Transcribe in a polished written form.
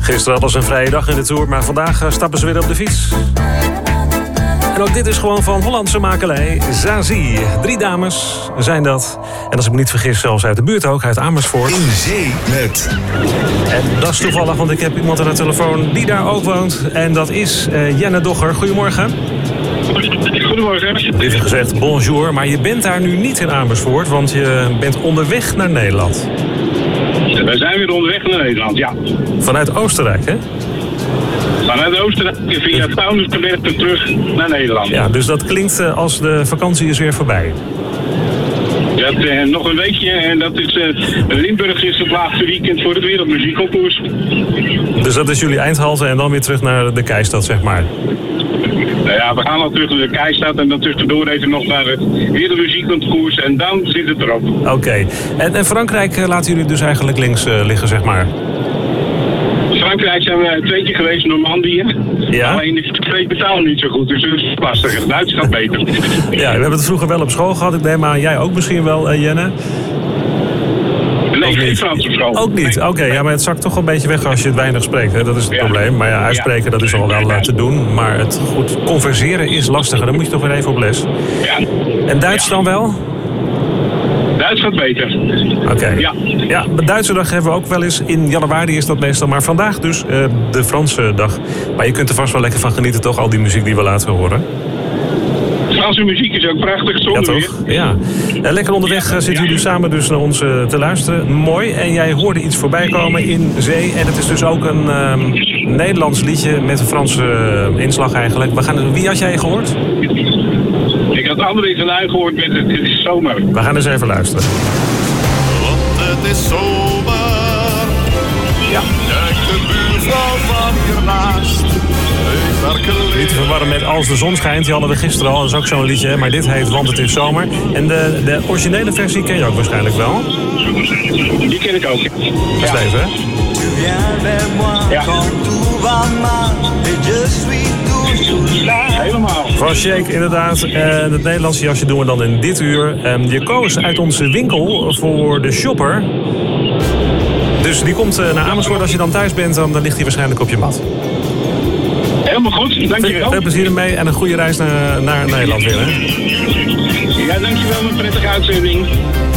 Gisteren hadden ze een vrije dag in de Tour, maar vandaag stappen ze weer op de fiets. En ook dit is gewoon van Hollandse makelij. Zazie. 3 dames zijn dat. En als ik me niet vergis, zelfs uit de buurt ook, uit Amersfoort. In zee met... En dat is toevallig, want ik heb iemand aan de telefoon die daar ook woont. En dat is Jenne Dogger. Goedemorgen. Goedemorgen. Liever gezegd, bonjour. Maar je bent daar nu niet in Amersfoort, want je bent onderweg naar Nederland. We zijn weer onderweg naar Nederland, ja. Vanuit Oostenrijk, hè? Vanuit Oostenrijk via Taunusgebergte terug naar Nederland. Ja, dus dat klinkt als de vakantie is weer voorbij. Nog een weekje en dat is Limburg is het laatste weekend voor het Wereldmuziekconcours. Dus dat is jullie eindhalte en dan weer terug naar de Keistad, zeg maar. Nou ja, we gaan al terug naar de Keistad en dan tussendoor even nog naar het Wereldmuziekconcours en dan zit het erop. Oké. En Frankrijk laten jullie dus eigenlijk links liggen, zeg maar. Frankrijk zijn we 2 keer geweest, Normandië. Ja? Alleen de Frankrijk betalen niet zo goed, dus dat is lastiger. Het Duits gaat beter. Ja, we hebben het vroeger wel op school gehad. Ik neem aan, jij ook misschien wel, Jenne? Nee, geen Frans op school. Ook niet? Oké, ja, maar het zakt toch een beetje weg als je het weinig spreekt. Hè? Dat is het probleem. Maar ja, uitspreken, dat is al wel te doen. Maar het goed converseren is lastiger. Daar moet je toch weer even op les. Ja. En Duits dan wel? Duits gaat beter. Oké. Ja. Ja, de Duitse dag hebben we ook wel eens. In januari is dat meestal. Maar vandaag dus de Franse dag. Maar je kunt er vast wel lekker van genieten, toch? Al die muziek die we laten horen. Franse muziek is ook prachtig, zonder ja, toch? Ja. Lekker onderweg zitten jullie samen dus naar ons te luisteren. Mooi. En jij hoorde iets voorbij komen in zee. En het is dus ook een Nederlands liedje met een Franse inslag eigenlijk. Wie had jij gehoord? Ik had André van Duin gehoord met Het is zomer. We gaan eens even luisteren. Want het is zomer. Ja. Kijk de buurvrouw van hiernaast. Niet te verwarren met Als de zon schijnt. Die hadden we gisteren al. Dat is ook zo'n liedje. Maar dit heet Want het is zomer. En de originele versie ken je ook waarschijnlijk wel. Die ken ik ook. Ja. Even, hè? Ja. Helemaal. Van Shake, inderdaad. Het Nederlandse jasje doen we dan in dit uur. Je koos uit onze winkel voor de shopper. Dus die komt naar Amersfoort. Als je dan thuis bent, dan ligt hij waarschijnlijk op je mat. Helemaal goed, dankjewel. Veel plezier ermee en een goede reis naar Nederland weer, hè? Ja, dankjewel. Een prettige uitzending.